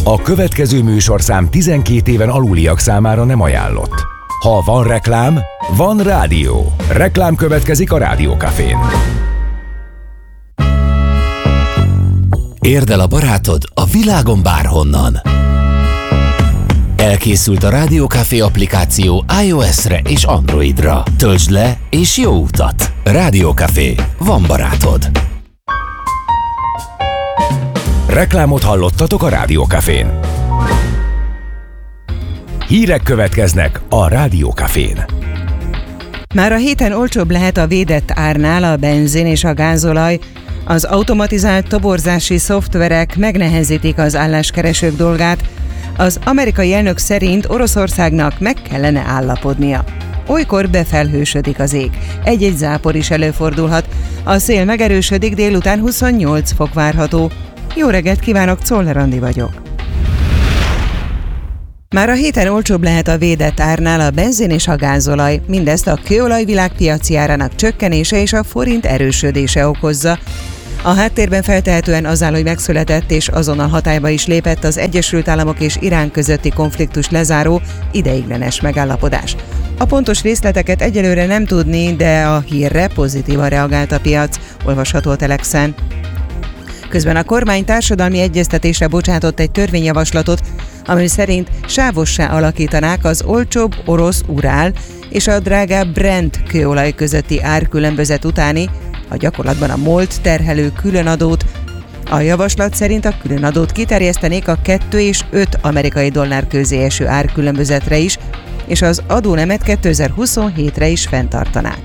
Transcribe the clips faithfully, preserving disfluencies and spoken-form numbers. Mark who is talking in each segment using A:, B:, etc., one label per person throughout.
A: A következő műsorszám tizenkét éven aluliak számára nem ajánlott. Ha van reklám, van rádió. Reklám következik a Rádiókafén.
B: Érd el a barátod a világon bárhonnan. Elkészült a Rádiókafé applikáció iOS-re és Androidra. Töltsd le és jó utat! Rádiókafé. Van barátod.
A: Reklámot hallottatok a Rádiókafén. Hírek következnek a Rádiókafén.
C: Már a héten olcsóbb lehet a védett árnál a benzin és a gázolaj. Az automatizált toborzási szoftverek megnehezítik az álláskeresők dolgát. Az amerikai elnök szerint Oroszországnak meg kellene állapodnia. Olykor befelhősödik az ég. Egy-egy zápor is előfordulhat. A szél megerősödik, délután huszonnyolc fok várható. Jó reggelt kívánok, Czoller Andi vagyok. Már a héten olcsóbb lehet a védett árnál a benzin és a gázolaj. Mindezt a kőolaj világpiaci árának csökkenése és a forint erősödése okozza. A háttérben feltehetően az áll, hogy megszületett és azonnal hatályba is lépett az Egyesült Államok és Irán közötti konfliktus lezáró ideiglenes megállapodás. A pontos részleteket egyelőre nem tudni, de a hírre pozitívan reagált a piac, olvasható a Telexen. Közben a kormány társadalmi egyeztetésre bocsátott egy törvényjavaslatot, ami szerint sávossá alakítanák az olcsóbb orosz urál és a drágább Brent kőolaj közötti árkülönbözet utáni, a gyakorlatban a MOLT terhelő különadót. A javaslat szerint a különadót kiterjesztenék a két és öt amerikai dollár közé eső árkülönbözetre is, és az adónemet kétezer-huszonhétre is fenntartanák.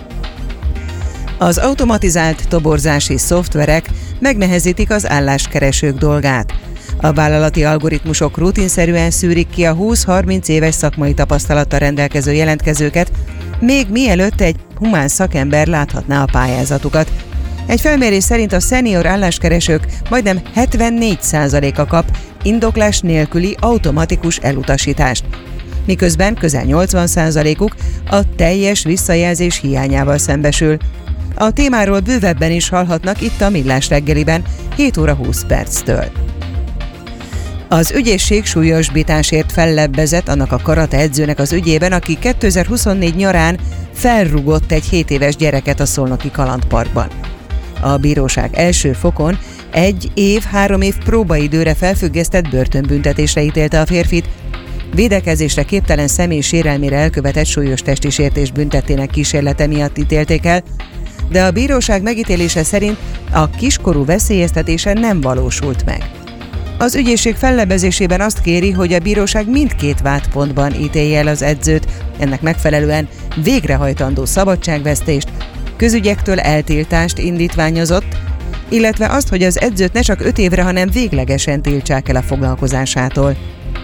C: Az automatizált toborzási szoftverek megnehezítik az álláskeresők dolgát. A vállalati algoritmusok rutinszerűen szűrik ki a húsz-harminc éves szakmai tapasztalattal rendelkező jelentkezőket, még mielőtt egy humán szakember láthatná a pályázatukat. Egy felmérés szerint a szenior álláskeresők majdnem hetvennégy százaléka kap indoklás nélküli automatikus elutasítást, miközben közel nyolcvan százalékuk a teljes visszajelzés hiányával szembesül. A témáról bővebben is hallhatnak itt a Millás reggeliben hét óra húsz perctől. Az ügyészség súlyosbításért fellebbezett annak a karate edzőnek az ügyében, aki kétezer-huszonnégy nyarán felrúgott egy hét éves gyereket a szolnoki kalandparkban. A bíróság első fokon egy év, három év próbaidőre felfüggesztett börtönbüntetésre ítélte a férfit, védekezésre képtelen személy sérelmére elkövetett súlyos testi sértés büntettének kísérlete miatt ítélték el, de a bíróság megítélése szerint a kiskorú veszélyeztetése nem valósult meg. Az ügyészség fellebbezésében azt kéri, hogy a bíróság mindkét vádpontban ítélje el az edzőt, ennek megfelelően végrehajtandó szabadságvesztést, közügyektől eltiltást indítványozott, illetve azt, hogy az edzőt ne csak öt évre, hanem véglegesen tiltsák el a foglalkozásától.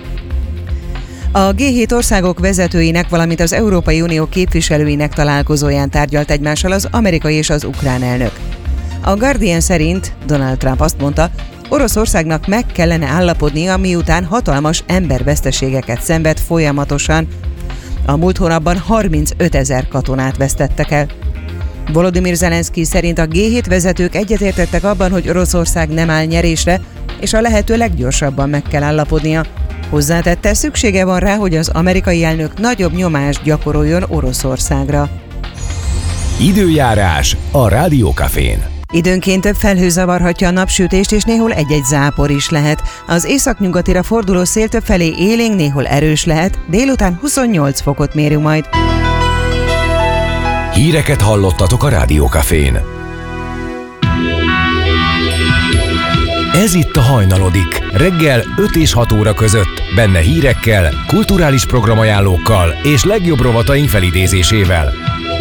C: A gé hét országok vezetőinek, valamint az Európai Unió képviselőinek találkozóján tárgyalt egymással az amerikai és az ukrán elnök. A Guardian szerint Donald Trump azt mondta, Oroszországnak meg kellene állapodnia, miután hatalmas emberveszteségeket szenved folyamatosan. A múlt hónapban harmincötezer katonát vesztettek el. Volodymyr Zelenszky szerint a gé hét vezetők egyetértettek abban, hogy Oroszország nem áll nyerésre, és a lehető leggyorsabban meg kell állapodnia. Hozzátette, szüksége van rá, hogy az amerikai elnök nagyobb nyomást gyakoroljon Oroszországra.
A: Időjárás a Rádiókafén.
C: Időnként több felhő zavarhatja a napsütést, és néhol egy-egy zápor is lehet. Az északnyugatira forduló szél többfelé élénk, néhol erős lehet, délután huszonnyolc fokot mérünk majd.
A: Híreket hallottatok a Rádiókafén. Ez itt a Hajnalodik, reggel öt és hat óra között, benne hírekkel, kulturális programajánlókkal és legjobb rovataink felidézésével.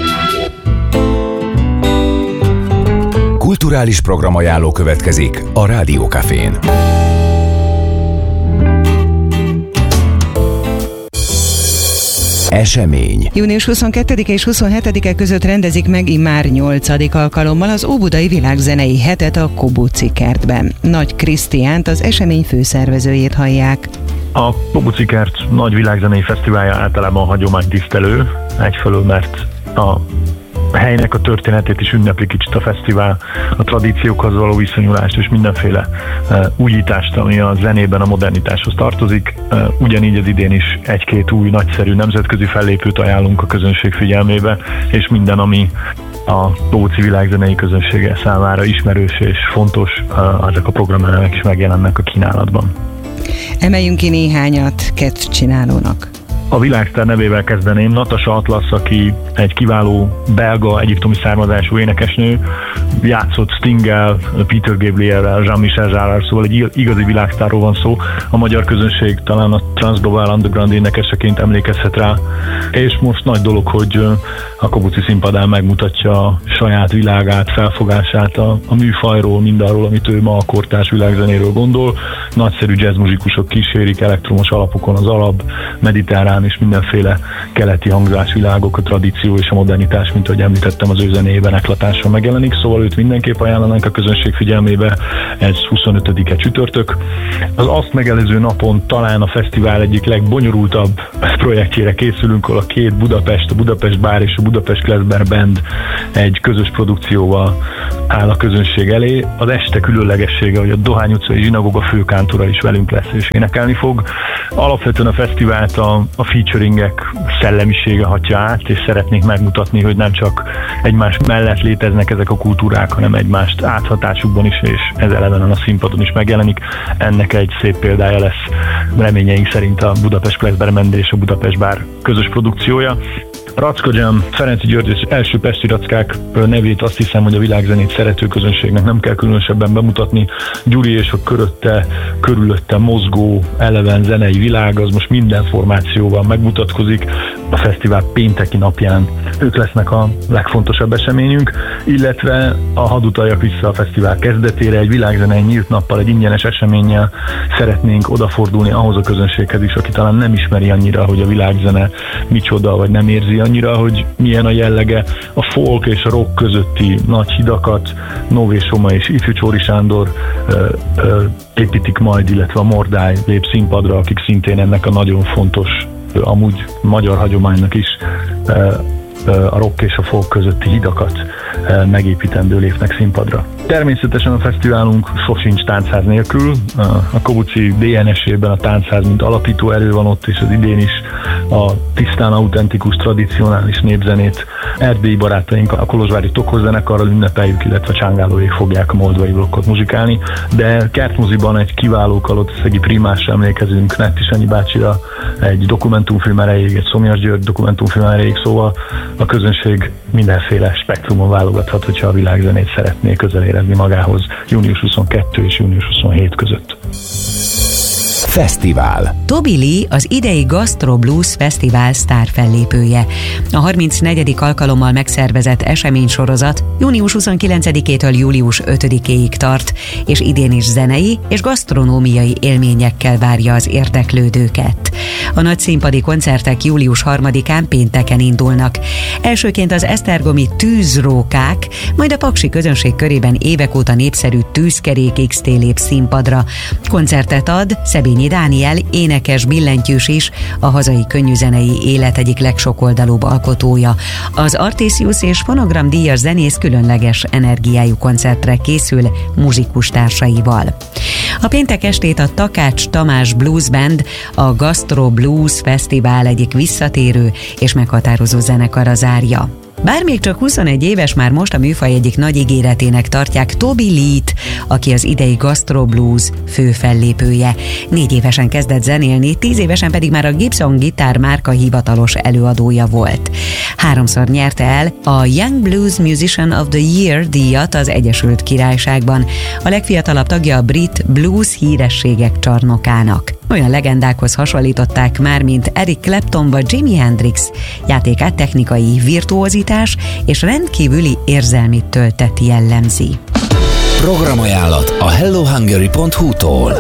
A: Kulturális programajánló következik a Rádiókafén. Esemény.
C: június huszonkettedike és huszonhetedike között rendezik meg immár nyolcadik alkalommal az Óbudai Világzenei Hetet a Kobuci Kertben. Nagy Krisztiánt, az esemény főszervezőjét hallják.
D: A Kobuci Kert nagy világzenei fesztiválja általában hagyománytisztelő, egyfelől mert a helynek a történetét is ünnepli kicsit a fesztivál, a tradíciókhoz való viszonyulást és mindenféle újítást, ami a zenében a modernitáshoz tartozik. Ugyanígy az idén is egy-két új nagyszerű nemzetközi fellépőt ajánlunk a közönség figyelmébe, és minden, ami a Bobuci világzenei közönsége számára ismerős és fontos, azok a programelemek is megjelennek a kínálatban.
C: Emeljünk ki néhányat kedvcsinálónak.
D: A világsztár nevével kezdeném. Natasha Atlas, aki egy kiváló belga, egyiptomi származású énekesnő, játszott Stinggel, Peter Gabrielrel, Jean-Michel Jarre, szóval egy igazi világsztárról van szó. A magyar közönség talán a Transglobal Underground énekeseként emlékezhet rá, és most nagy dolog, hogy a Kobuci színpadán megmutatja a saját világát, felfogását a, a műfajról, mindarról, amit ő ma a kortárs világzenéről gondol. Nagyszerű jazzmuzikusok kísérik elektromos alapokon az alap, mediterrán és mindenféle keleti hangzásvilágok, a tradíció és a modernitás, mint ahogy említettem, az ő zenéjében eklatással megjelenik, szóval őt mindenképp ajánlanánk a közönség figyelmébe, ez huszonötödike csütörtök. Az azt megelőző napon talán a fesztivál egyik legbonyolultabb projektjére készülünk, ahol a két Budapest, a Budapest Bár és a Budapest Klezmer Band egy közös produkcióval áll a közönség elé. Az este különlegessége, hogy a Dohány utcai zsinagoga főkántora is velünk lesz és énekelni fog. Alapvetően a fesztivált a, a featuringek szellemisége hatja át, és szeretnék megmutatni, hogy nem csak egymás mellett léteznek ezek a kultúrák, hanem egymást áthatásukban is, és ez elevenen a színpadon is megjelenik. Ennek egy szép példája lesz reményeink szerint a Budapest Klezmer Band és a Budapest Bár közös produkciója. Racka Jam, Ferenci György és első pesti rackák nevét azt hiszem, hogy a világzenét szerető közönségnek nem kell különösebben bemutatni. Gyuri és a körötte, körülötte mozgó, eleven zenei világ, az most minden formációval megmutatkozik. A fesztivál pénteki napján ők lesznek a legfontosabb eseményünk, illetve a hadd utaljak vissza a fesztivál kezdetére, egy világzenei nyílt nappal, egy ingyenes eseménnyel szeretnénk odafordulni ahhoz a közönséghez is, aki talán nem ismeri annyira, hogy a világzene micsoda, vagy nem érzi annyira, hogy milyen a jellege. A folk és a rock közötti nagy hidakat Nové Soma és Ifjú Csóri Sándor ö, ö, építik majd, illetve a Mordály lép színpadra, akik szintén ennek a nagyon fontos, ö, amúgy magyar hagyománynak is ö, a rock és a folk közötti hidakat megépítendő lépnek színpadra. Természetesen a fesztiválunk sosincs táncház nélkül. A Kobuci dé en es-ében a táncház mint alapító erő van ott, és az idén is a tisztán autentikus, tradicionális népzenét erdélyi barátaink a kolozsvári Tokhoz zenekarral ünnepeljük, illetve Csángálóék fogják a moldvai blokkot muzsikálni, de Kertmoziban egy kiváló kalotaszegi primásra emlékezünk, Netti Sanyi bácsira, egy dokumentumfilm erejéig, egy Szomjas György dokumentumfilm erejéig, szóval a közönség mindenféle spektrumon válogathat, hogyha a világzenét szeretné közel érezni magához június huszonkettő és június huszonhét között.
B: Fesztivál.
C: Toby Lee az idei Gastro Blues Fesztivál sztárfellépője. A harmincnegyedik alkalommal megszervezett eseménysorozat június huszonkilencedikétől július ötödikéig tart, és idén is zenei és gasztronómiai élményekkel várja az érdeklődőket. A nagy színpadi koncertek július harmadikán pénteken indulnak. Elsőként az esztergomi tűzrókák, majd a paksi közönség körében évek óta népszerű tűzkerék iksz té lép színpadra. Koncertet ad Szebényi Dániel, énekes, billentyűs is, a hazai könnyűzenei élet egyik legsokoldalúbb alkotója. Az Artisius és Fonogram díjas zenész különleges energiájú koncertre készül muzsikus társaival. A péntek estét a Takács Tamás Blues Band, a Gastro Blues Fesztivál egyik visszatérő és meghatározó zenekara zárja. Bár még csak huszonegy éves, már most a műfaj egyik nagy ígéretének tartják Toby Lee-t, aki az idei Gastro Blues fő fellépője. Négy évesen kezdett zenélni, tíz évesen pedig már a Gibson Gitár márka hivatalos előadója volt. Háromszor nyerte el a Young Blues Musician of the Year díjat az Egyesült Királyságban. A legfiatalabb tagja a brit blues hírességek csarnokának. Olyan legendákhoz hasonlították már, mint Eric Clapton vagy Jimi Hendrix. Játékát technikai virtuózitás és rendkívüli érzelmi töltet jellemzi.
B: Programajánlat a hello hungary pont hu-tól.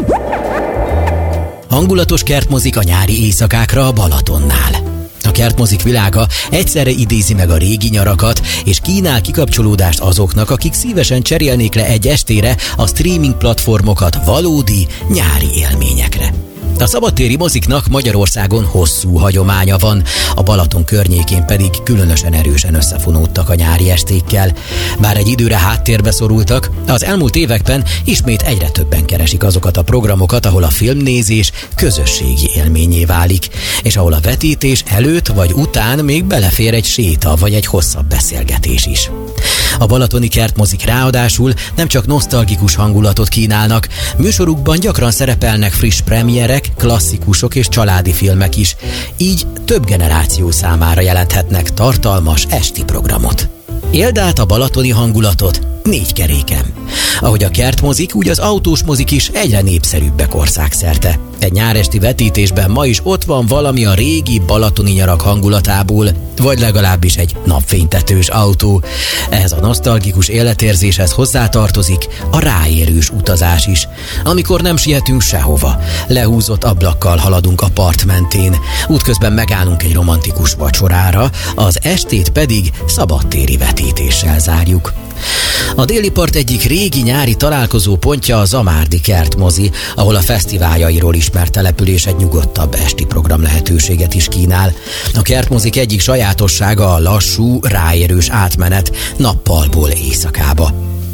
E: Hangulatos kertmozik a nyári éjszakákra a Balatonnál. A kertmozik világa egyszerre idézi meg a régi nyarakat, és kínál kikapcsolódást azoknak, akik szívesen cserélnék le egy estére a streaming platformokat valódi nyári élményekre. A szabadtéri moziknak Magyarországon hosszú hagyománya van, a Balaton környékén pedig különösen erősen összefonódtak a nyári estékkel. Bár egy időre háttérbe szorultak, az elmúlt években ismét egyre többen keresik azokat a programokat, ahol a filmnézés közösségi élményé válik, és ahol a vetítés előtt vagy után még belefér egy séta vagy egy hosszabb beszélgetés is. A balatoni kertmozik ráadásul nem csak nosztalgikus hangulatot kínálnak, műsorukban gyakran szerepelnek friss premierek, klasszikusok és családi filmek is, így több generáció számára jelenthetnek tartalmas esti programot. Éld át a balatoni hangulatot négy keréken. Ahogy a kertmozik, úgy az autós mozik is egyre népszerűbbek országszerte. Egy nyáresti vetítésben ma is ott van valami a régi balatoni nyarak hangulatából, vagy legalábbis egy napfénytetős autó. Ehhez a nosztalgikus életérzéshez hozzátartozik a ráérős utazás is, amikor nem sietünk sehova. Lehúzott ablakkal haladunk a part mentén, útközben megállunk egy romantikus vacsorára, az estét pedig szabadtéri vetítéssel zárjuk. A déli part egyik régi nyári találkozó pontja a Zamárdi kertmozi, ahol a fesztiváljairól ismert település egy nyugodtabb esti program lehetőséget is kínál. A kertmozik egyik sajátossága a lassú, ráérős átmenet nappalból éjszakába.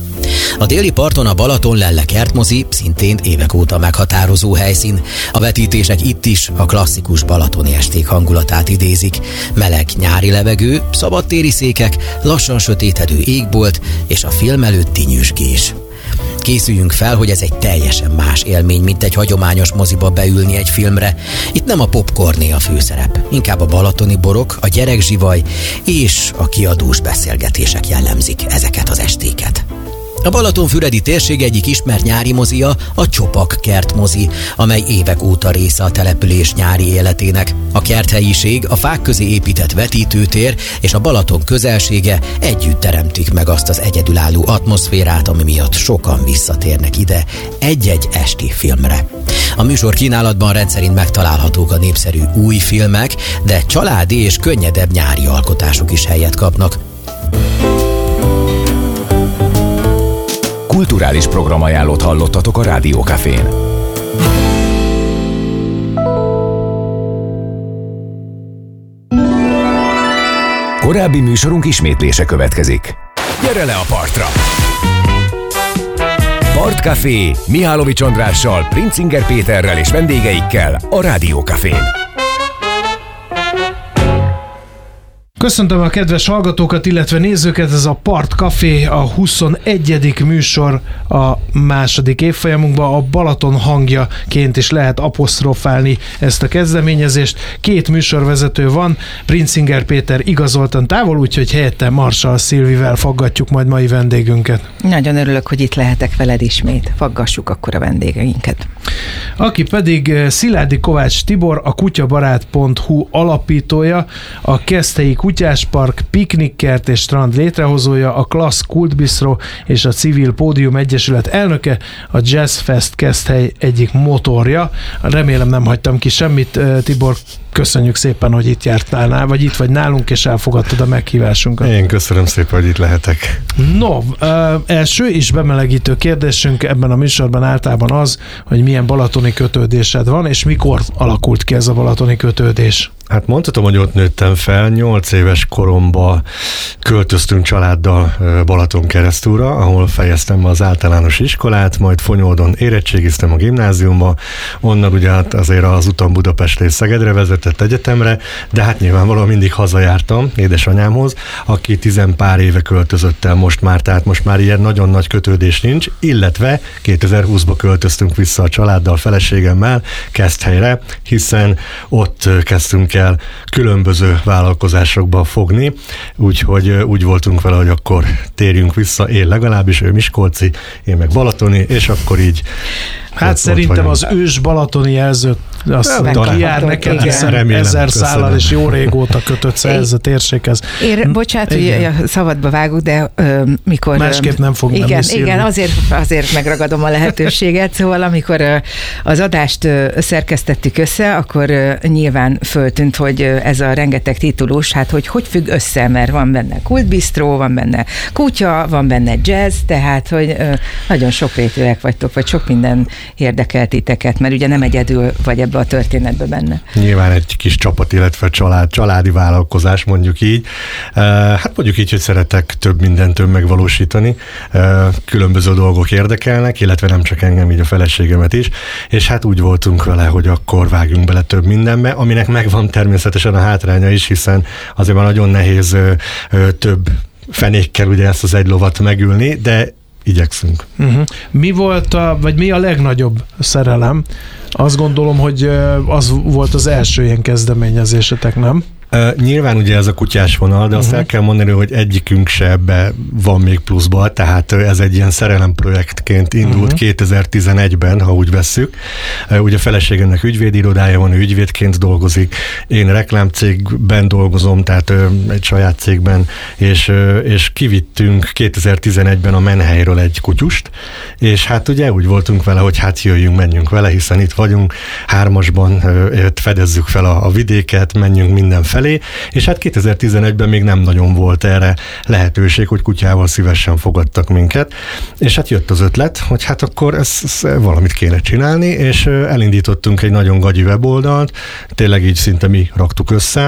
E: A déli parton a Balaton Lelle kertmozi szintén évek óta meghatározó helyszín. A vetítések itt is a klasszikus balatoni esték hangulatát idézik. Meleg nyári levegő, szabadtéri székek, lassan sötétedő égbolt és a film előtti nyüzsgés. Készüljünk fel, hogy ez egy teljesen más élmény, mint egy hagyományos moziba beülni egy filmre. Itt nem a popcorné a főszerep, inkább a balatoni borok, a gyerekzsivaj és a kiadós beszélgetések jellemzik ezeket az estéket. A Balatonfüredi térség egyik ismert nyári mozia a Csopak kertmozi, amely évek óta része a település nyári életének. A kerthelyiség, a fák közé épített vetítőtér és a Balaton közelsége együtt teremtik meg azt az egyedülálló atmoszférát, ami miatt sokan visszatérnek ide egy-egy esti filmre. A műsor kínálatban rendszerint megtalálhatók a népszerű új filmek, de családi és könnyedebb nyári alkotások is helyet kapnak.
A: Kulturális programajánlót hallottatok a Rádió Cafén. Korábbi műsorunk ismétlése következik. Gyere le a partra! Partcafé Mihálovics Andrással, Princinger Péterrel és vendégeikkel a Rádió Cafén.
F: Köszöntöm a kedves hallgatókat, illetve nézőket, ez a Partcafé, a huszonegyedik műsor a második évfolyamunkban. A Balaton hangjaként is lehet apostrofálni ezt a kezdeményezést. Két műsorvezető van, Princinger Péter igazoltan távol, úgyhogy helyette Marsalls Szilvivel faggatjuk majd mai vendégünket.
C: Nagyon örülök, hogy itt lehetek veled ismét. Faggassuk akkor a vendégeinket.
F: Aki pedig Sziládi Kovács Tibor, a kutyabarát pont hu alapítója, a Keszthelyi Kutyáspark, piknikkert és strand létrehozója, a Klassz Kultbistro és a Civil Pódium Egyesület elnöke, a Jazz Fest Keszthely egyik motorja. Remélem nem hagytam ki semmit, Tibor, köszönjük szépen, hogy itt jártál, vagy itt vagy nálunk, és elfogadtad a meghívásunkat.
G: Én köszönöm szépen, hogy itt lehetek.
F: No, első és bemelegítő kérdésünk ebben a műsorban általában az, hogy milyen balatoni kötődésed van, és mikor alakult ki ez a balatoni kötődés?
G: Hát mondhatom, hogy ott nőttem fel, nyolc éves koromban költöztünk családdal Balatonkeresztúra, ahol fejeztem az általános iskolát, majd Fonyódon érettségiztem a gimnáziumba, onnan ugye hát azért az utam Budapestre és Szegedre vezetett egyetemre, de hát nyilvánvalóan mindig hazajártam édesanyámhoz, aki tizenpár éve költözött el most már, tehát most már ilyen nagyon nagy kötődés nincs, illetve kétezer-húszban költöztünk vissza a családdal, feleségemmel Keszthelyre, hiszen ott kezdtünk el különböző vállalkozásokba fogni, úgyhogy úgy voltunk vele, hogy akkor térjünk vissza, én legalábbis, ő miskolci, én meg balatoni, és akkor így
F: Hát ott szerintem az ős balatoni jelzőt azt kijár neked, hiszen ezer szállal és jó régóta kötöttsz ehhez a térséghez.
C: Én, bocsánat, hogy szabadba vágok, de ö, mikor...
F: Másképp nem fog
C: igen,
F: nem viszírni.
C: Igen, azért, azért megragadom a lehetőséget. Szóval amikor ö, az adást ö, szerkesztettük össze, akkor ö, nyilván föltűnt, hogy ö, ez a rengeteg titulus, hát hogy hogy függ össze, mert van benne kultbistró, van benne kutya, van benne jazz, tehát hogy ö, nagyon sokrétűek vagytok, vagy sok minden érdekel titeket, mert ugye nem egyedül vagy ebben
H: ebbe a történetbe benne.
G: Nyilván egy kis csapat, illetve család, családi vállalkozás, mondjuk így. Hát mondjuk így, hogy szeretek több mindentől megvalósítani. Különböző dolgok érdekelnek, illetve nem csak engem, így a feleségemet is, és hát úgy voltunk vele, hogy akkor vágjunk bele több mindenbe, aminek megvan természetesen a hátránya is, hiszen azért már nagyon nehéz több fenékkel ugye ezt az egy lovat megülni, de igyekszünk.
F: Uh-huh. Mi volt a, vagy mi a legnagyobb szerelem? Azt gondolom, hogy az volt az első ilyen kezdeményezésetek, nem?
G: Uh, nyilván ugye ez a kutyás vonal, de azt uh-huh. el kell mondani, hogy egyikünk se ebbe van még pluszba, tehát ez egy ilyen szerelemprojektként indult uh-huh. kétezer-tizenegyben, ha úgy vesszük. Uh, ugye a feleségemnek ügyvédirodája van, ő ügyvédként dolgozik, én reklámcégben dolgozom, tehát uh, egy saját cégben, és, uh, és kivittünk kétezer-tizenegyben a Menhelyről egy kutyust, és hát ugye úgy voltunk vele, hogy hát jöjjünk, menjünk vele, hiszen itt vagyunk, hármasban uh, fedezzük fel a, a vidéket, menjünk mindenfelé, és hát kétezer-tizenegyben még nem nagyon volt erre lehetőség, hogy kutyával szívesen fogadtak minket, és hát jött az ötlet, hogy hát akkor ezt, ezt valamit kéne csinálni, és elindítottunk egy nagyon gagyi weboldalt, tényleg így szinte mi raktuk össze,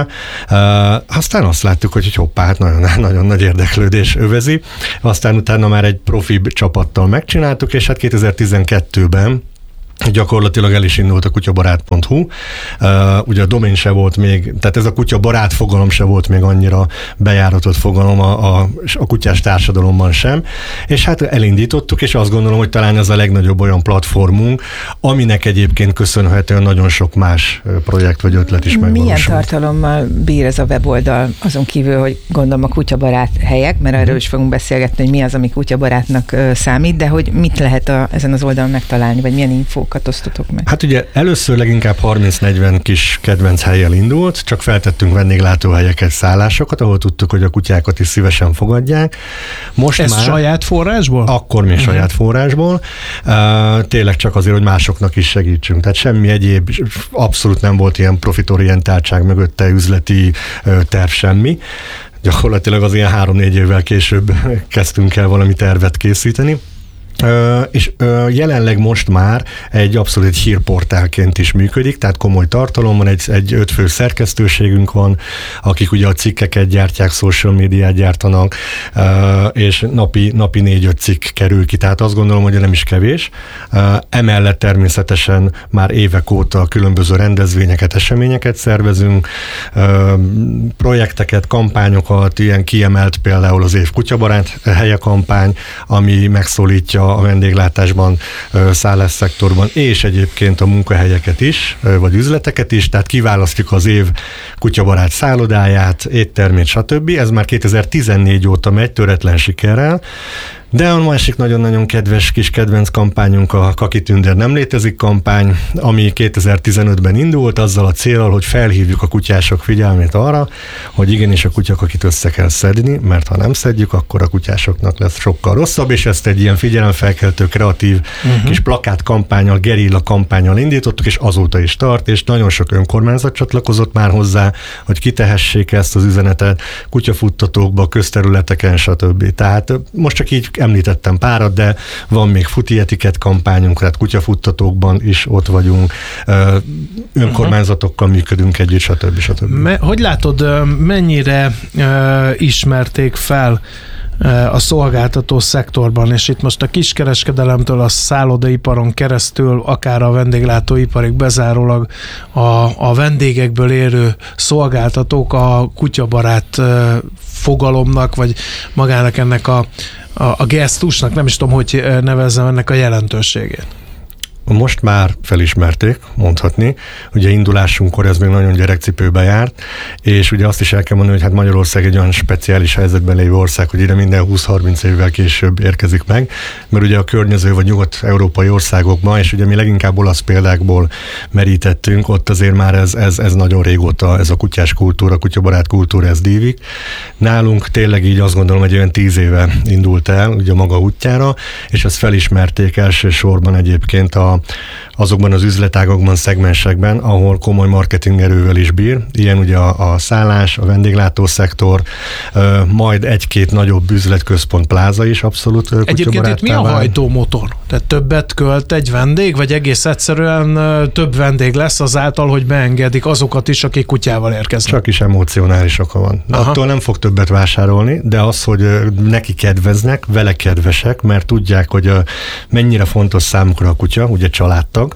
G: aztán azt láttuk, hogy hoppá, hát nagyon, nagyon nagy érdeklődés övezi, aztán utána már egy profi csapattal megcsináltuk, és hát kétezer-tizenkettőben gyakorlatilag el is indult a kutyabarát pont hu. Uh, ugye a domén se volt még, tehát ez a kutyabarát fogalom se volt még annyira bejáratott fogalom a, a, a kutyás társadalomban sem, és hát elindítottuk, és azt gondolom, hogy talán ez a legnagyobb olyan platformunk, aminek egyébként köszönhetően nagyon sok más projekt vagy ötlet is megvalósult.
H: Milyen tartalommal bír ez a weboldal, azon kívül, hogy gondolom a kutyabarát helyek, mert erről is fogunk beszélgetni, hogy mi az, ami kutyabarátnak számít, de hogy mit lehet a, ezen az oldalon megtalálni, vagy milyen infókat osztotok meg?
G: Hát ugye először leginkább harminc-negyven kis kedvenc hellyel indult, csak feltettünk vendéglátóhelyeket, szállásokat, ahol tudtuk, hogy a kutyákat is szívesen fogadják. Most
F: Ez
G: már
F: saját forrásból?
G: Akkor mi uh-huh. saját forrásból. Uh, tényleg csak azért, hogy másoknak is segítsünk. Tehát semmi egyéb, abszolút nem volt ilyen profitorientáltság mögötte, üzleti uh, terv, semmi. Gyakorlatilag az ilyen három-négy évvel később kezdtünk el valami tervet készíteni. Uh, és uh, jelenleg most már egy abszolút hírportálként is működik, tehát komoly tartalom van, egy, egy ötfő szerkesztőségünk van, akik ugye a cikkeket gyártják, social médiát gyártanak, uh, és napi, napi négy-öt cikk kerül ki, tehát azt gondolom, hogy nem is kevés. Uh, emellett természetesen már évek óta különböző rendezvényeket, eseményeket szervezünk, uh, projekteket, kampányokat, ilyen kiemelt például az év kutyabarát helye kampány, ami megszólítja a vendéglátásban, szállásszektorban, és egyébként a munkahelyeket is, vagy üzleteket is, tehát kiválasztjuk az év kutyabarát szállodáját, éttermét, stb. Ez már kétezer-tizennégy óta megy töretlen sikerrel, de a másik nagyon-nagyon kedves kis kedvenc kampányunk a Kaki Tündér nem létezik kampány, ami kétezer-tizenötben indult, azzal a céllal, hogy felhívjuk a kutyások figyelmét arra, hogy igenis a kutyakakit össze kell szedni, mert ha nem szedjük, akkor a kutyásoknak lesz sokkal rosszabb, és ezt egy ilyen figyelemfelkeltő, kreatív uh-huh. kis plakát kampánnyal, gerilla kampánnyal indítottuk, és azóta is tart, és nagyon sok önkormányzat csatlakozott már hozzá, hogy kitehessék ezt az üzenetet kutyafuttatókba, közterületeken, stb. Tehát most csak így említettem párat, de van még futi etiket kampányunk, tehát kutyafuttatókban is ott vagyunk, önkormányzatokkal működünk együtt, stb. stb.
F: Me, hogy látod, mennyire uh, ismerték fel a szolgáltató szektorban, és itt most a kiskereskedelemtől a szállodaiparon keresztül, akár a vendéglátóiparig bezárólag a, a vendégekből érő szolgáltatók a kutyabarát fogalomnak, vagy magának ennek a, a, a gesztusnak, nem is tudom, hogy nevezzem ennek a jelentőségét.
G: Most már felismerték, mondhatni. Ugye indulásunkkor ez még nagyon gyerekcipőbe járt, és ugye azt is el kell mondani, hogy hát Magyarország egy olyan speciális helyzetben lévő ország, hogy ide minden húsz-harminc évvel később érkezik meg, mert ugye a környező vagy nyugat-európai országokban, és ugye mi leginkább olasz példákból merítettünk, ott azért már ez, ez, ez nagyon régóta, ez a kutyás kultúra, kutyabarát kultúra, ez dívik. Nálunk tényleg így azt gondolom, hogy olyan tíz éve indult el, ugye maga útjára, és ezt felismerték elsősorban egyébként a azokban az üzletágokban, szegmensekben, ahol komoly marketing erővel is bír. Ilyen ugye a, a szállás, a vendéglátószektor, majd egy-két nagyobb üzletközpont, pláza is abszolút
F: Egyébként itt mi a hajtómotor? Tehát többet költ egy vendég, vagy egész egyszerűen több vendég lesz azáltal, hogy beengedik azokat is, akik kutyával érkeznek?
G: Csak is emocionális oka van. Aha. Attól nem fog többet vásárolni, de az, hogy neki kedveznek, vele kedvesek, mert tudják, hogy mennyire fontos számukra a kutya, ugye családtag,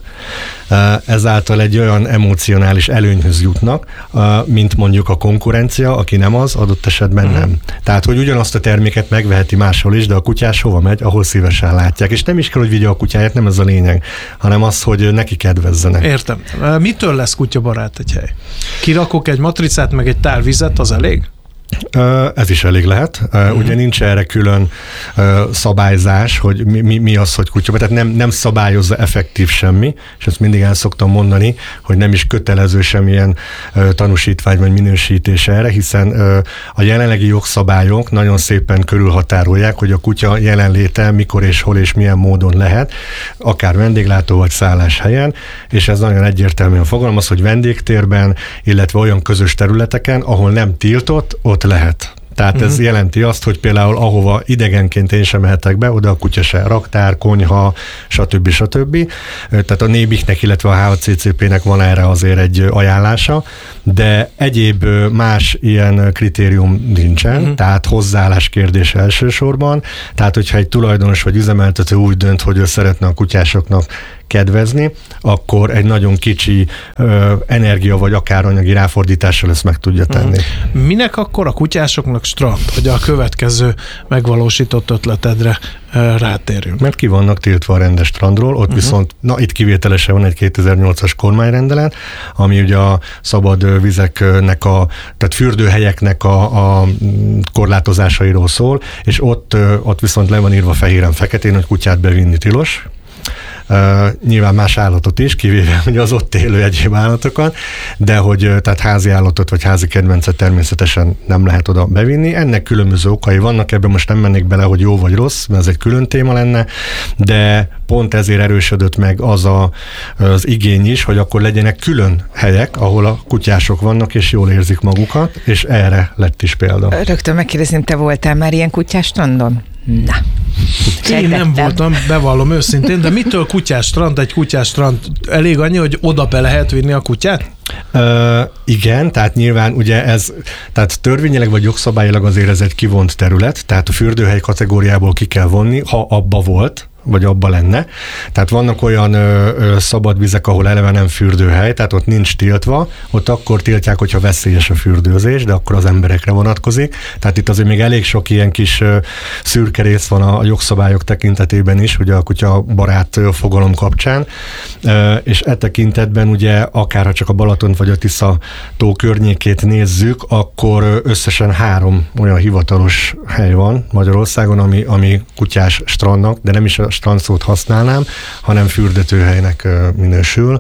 G: ezáltal egy olyan emocionális előnyhöz jutnak, mint mondjuk a konkurencia, aki nem az, adott esetben uh-huh. nem. Tehát, hogy ugyanazt a terméket megveheti máshol is, de a kutyás hova megy, ahol szívesen látják. És nem is kell, hogy vigye a kutyáját, nem ez a lényeg, hanem az, hogy neki kedvezzenek.
F: Értem. Mitől lesz kutyabarát egy hely? Kirakok egy matricát, meg egy tál vizet, az elég?
G: Ez is elég lehet. Uh-huh. Ugye nincs erre külön szabályzás, hogy mi, mi, mi az, hogy kutya. Tehát nem, nem szabályozza effektív semmi, és ezt mindig el szoktam mondani, hogy nem is kötelező semmilyen tanúsítvány vagy minősítés erre, hiszen a jelenlegi jogszabályok nagyon szépen körülhatárolják, hogy a kutya jelenléte mikor és hol és milyen módon lehet, akár vendéglátó vagy szálláshelyen, és ez nagyon egyértelműen fogalmaz, hogy vendégtérben, illetve olyan közös területeken, ahol nem tiltott, ott lehet. Tehát uh-huh. ez jelenti azt, hogy például ahova idegenként én sem mehetek be, oda a kutya se, raktár, konyha, stb. stb. Tehát a Nébiknek, illetve a há á cé cé pé-nek van erre azért egy ajánlása, de egyéb más ilyen kritérium nincsen, uh-huh. tehát hozzáállás kérdés elsősorban. Tehát, hogyha egy tulajdonos vagy üzemeltető úgy dönt, hogy ő szeretne a kutyásoknak kedvezni, akkor egy nagyon kicsi ö, energia vagy akár anyagi ráfordítással ezt meg tudja tenni.
F: Uh-huh. Minek akkor a kutyásoknak strand, hogy a következő megvalósított ötletedre ö, rátérjünk?
G: Mert ki vannak tiltva a rendes strandról, ott uh-huh. viszont, na itt kivételesen van egy kétezer-nyolcas kormányrendelet, ami ugye a szabad vizeknek, a, tehát fürdőhelyeknek a, a korlátozásairól szól, és ott, ott viszont le van írva fehéren-feketén, hogy kutyát bevinni tilos. Uh, nyilván más állatot is, kivéve hogy az ott élő egyéb állatokat, de hogy tehát házi állatot vagy házi kedvencet természetesen nem lehet oda bevinni. Ennek különböző okai vannak, ebben most nem mennék bele, hogy jó vagy rossz, mert ez egy külön téma lenne, de pont ezért erősödött meg az a, az igény is, hogy akkor legyenek külön helyek, ahol a kutyások vannak, és jól érzik magukat, és erre lett is példa.
H: Rögtön megkérdezném, te voltál már ilyen kutyás strandon? Na.
F: Én nem voltam, bevallom őszintén, de mitől kutyás strand? Egy kutyás strand elég annyi, hogy oda be lehet vinni a kutyát?
G: Uh, igen, tehát nyilván ugye ez, tehát törvényileg vagy jogszabályilag azért ez egy kivont terület, tehát a fürdőhely kategóriából ki kell vonni, ha abba volt, vagy abba lenne. Tehát vannak olyan ö, ö, szabad vizek, ahol eleve nem fürdőhely, tehát ott nincs tiltva, ott akkor tiltják, hogyha veszélyes a fürdőzés, de akkor az emberekre vonatkozik. Tehát itt azért még elég sok ilyen kis ö, szürke rész van a, a jogszabályok tekintetében is, ugye a kutya barát ö, fogalom kapcsán, ö, és e tekintetben ugye akár ha csak a Balatont vagy a Tisza tó környékét nézzük, akkor összesen három olyan hivatalos hely van Magyarországon, ami, ami kutyás strandnak, de nem is a strandszót használnám, hanem fürdetőhelynek minősül,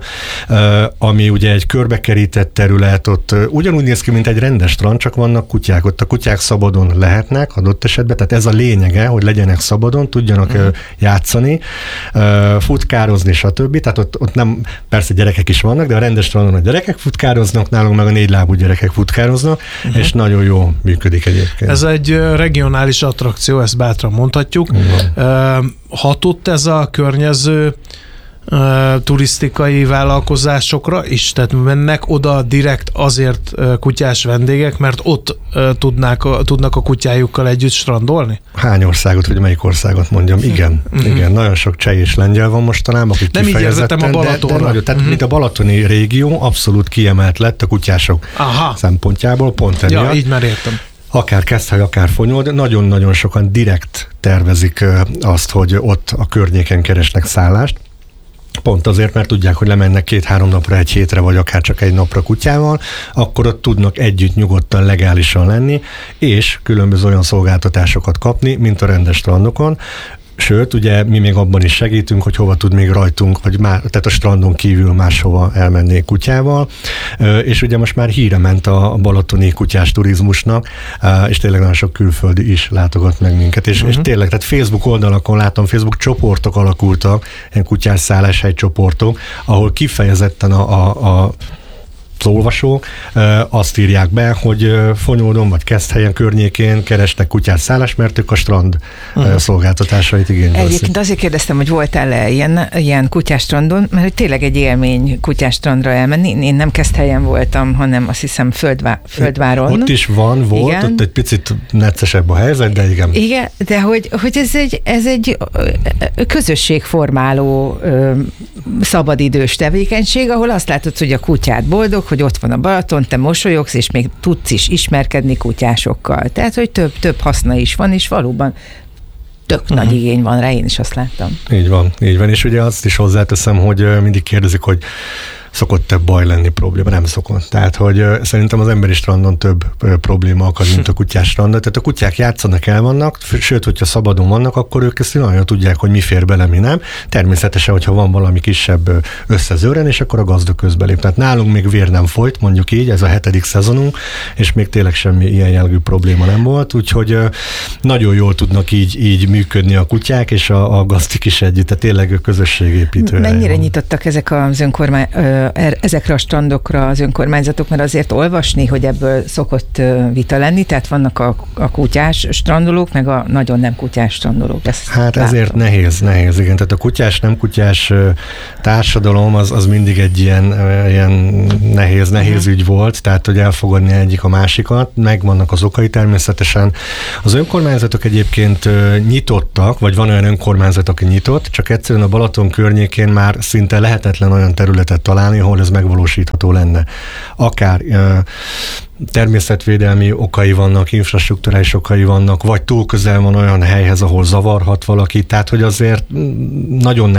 G: ami ugye egy körbekerített terület, ott ugyanúgy néz ki, mint egy rendes strand, csak vannak kutyák. Ott a kutyák szabadon lehetnek adott esetben, tehát ez a lényege, hogy legyenek szabadon, tudjanak uh-huh. játszani, futkározni, stb. Tehát ott, ott nem, persze gyerekek is vannak, de a rendes strandon a gyerekek futkároznak, nálunk meg a négylábú gyerekek futkároznak, uh-huh. és nagyon jó működik egyébként.
F: Ez egy regionális attrakció, ezt bátran mondhatjuk. Uh-huh. Hatott ez a környező uh, turisztikai vállalkozásokra is? Tehát mennek oda direkt azért uh, kutyás vendégek, mert ott uh, tudnák a, tudnak a kutyájukkal együtt strandolni?
G: Hány országot, vagy melyik országot mondjam? Igen, uh-huh. igen, nagyon sok cseh és lengyel van mostanában, akik
F: nem
G: kifejezetten.
F: Nem így értettem a Balatonra.
G: De, de nagyon, tehát uh-huh. mint a balatoni régió abszolút kiemelt lett a kutyások Aha. szempontjából, pont emiatt.
F: Ja, így már értem.
G: Akár Keszthely, akár Fonyold, nagyon-nagyon sokan direkt tervezik azt, hogy ott a környéken keresnek szállást. Pont azért, mert tudják, hogy lemennek két-három napra, egy hétre, vagy akár csak egy napra kutyával, akkor ott tudnak együtt nyugodtan, legálisan lenni, és különböző olyan szolgáltatásokat kapni, mint a rendes strandokon. Sőt, ugye mi még abban is segítünk, hogy hova tud még rajtunk, vagy már, tehát a strandon kívül máshova elmennék kutyával, és ugye most már híre ment a balatoni kutyás turizmusnak, és tényleg nagyon sok külföldi is látogat meg minket, és, uh-huh. és tényleg, tehát Facebook oldalakon látom, Facebook csoportok alakultak, ilyen kutyás szálláshely csoportok, ahol kifejezetten a, a, a az olvasók azt írják be, hogy Fonyódon vagy Keszthelyen környékén keresnek kutyás szállást, mert ők a strand uh-huh. szolgáltatásait igénybe veszik.
H: Egyébként azért kérdeztem, hogy voltál-e ilyen, ilyen kutyás strandon, mert hogy tényleg egy élmény kutyás strandra elmenni. Én nem Keszthelyen voltam, hanem azt hiszem Földvá- Földváron.
G: Ott is van, volt, igen. Ott egy picit neccesebb a helyzet, de igen.
H: Igen, de hogy, hogy ez egy, ez egy közösségformáló szabadidős tevékenység, ahol azt látod, hogy a kutyád boldog, hogy ott van a Balaton, te mosolyogsz, és még tudsz is ismerkedni kutyásokkal. Tehát, hogy több, több haszna is van, és valóban tök uh-huh. nagy igény van rá, én is azt láttam.
G: Így van, így van, és ugye azt is hozzáteszem, hogy mindig kérdezik, hogy szokott-e baj lenni, probléma? Nem szokott. Tehát, hogy szerintem az emberi strandon több probléma akad, mint a kutyás strandon. Tehát a kutyák játszanak, el vannak, sőt, hogyha szabadon vannak, akkor ők ezt nagyon tudják, hogy mi fér bele, mi nem. Természetesen, hogyha van valami kisebb összezőrenés, akkor a gazda közbelép. Tehát nálunk még vér nem folyt, mondjuk így, ez a hetedik szezonunk, és még tényleg semmi ilyen jellegű probléma nem volt, úgyhogy nagyon jól tudnak így, így működni a kutyák, és a, a gazdik is együtt, tehát tényleg közösségépítő.
H: Mennyire nyitottak ezek az önkormány ezekre a strandokra az önkormányzatok, mert azért olvasni, hogy ebből szokott vita lenni, tehát vannak a, a kutyás strandolók, meg a nagyon nem kutyás strandolók. Ezt
G: hát
H: látom.
G: Ezért nehéz, nehéz, igen. Tehát a kutyás, nem kutyás társadalom az, az mindig egy ilyen, ilyen nehéz, nehéz ügy volt, tehát hogy elfogadni egyik a másikat, megvannak az okai természetesen. Az önkormányzatok egyébként nyitottak, vagy van olyan önkormányzat, aki nyitott, csak egyszerűen a Balaton környékén már szinte lehetetlen olyan területet találni, ahol ez megvalósítható lenne. Akár uh, természetvédelmi okai vannak, infrastrukturális okai vannak, vagy túl közel van olyan helyhez, ahol zavarhat valaki, tehát hogy azért nagyon